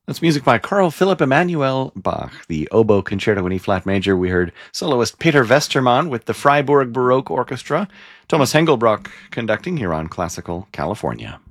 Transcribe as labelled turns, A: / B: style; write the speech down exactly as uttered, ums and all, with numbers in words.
A: That's music by Carl Philipp Emanuel Bach, the oboe concerto in E flat major. We heard soloist Peter Westermann with the Freiburg Baroque Orchestra, Thomas Hengelbrock conducting here on Classical California.